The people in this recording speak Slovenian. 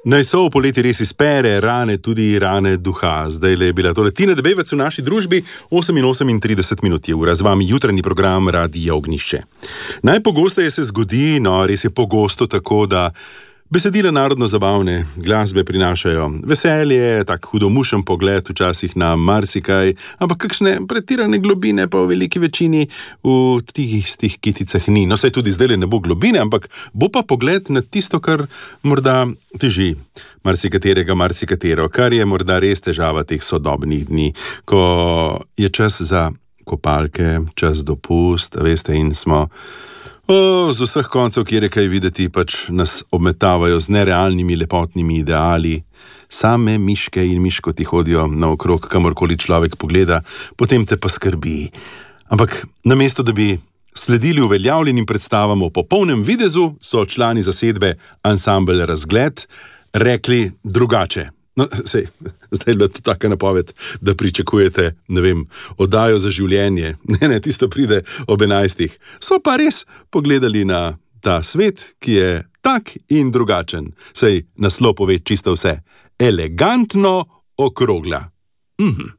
Naj so v poleti res izpere rane, tudi rane duha. Zdaj je bila tole Tina Debevec v naši družbi, 8:38 je ura, z vami jutranji program Radia Ognjišče. Najpogosteje se zgodi, res je pogosto tako, da besedila narodno-zabavne glasbe prinašajo veselje, tak hudomušen pogled včasih na marsikaj, ampak kakšne pretirane globine pa v veliki večini v tih kiticah ni. No, saj tudi zdaj ne bo globine, ampak bo pa pogled na tisto, kar morda teži marsikatero, kar je morda res težava teh sodobnih dni, ko je čas za kopalke, čas dopust, veste, in smo z vseh koncev, kjer je kaj videti, pač nas obmetavajo z nerealnimi lepotnimi ideali. Same miške in miškoti hodijo naokrog, kamorkoli človek pogleda, potem te pa skrbi. Ampak namesto, da bi sledili uveljavljenim predstavam o popolnem videzu, so člani zasedbe Ansambel Razgled rekli drugače. No, sej, zdaj je bila to taka napoved, da pričakujete, oddajo za življenje. Ne, tisto pride ob 11. So pa res pogledali na ta svet, ki je tak in drugačen. Sej naslov pove čisto vse. Elegantno okrogla.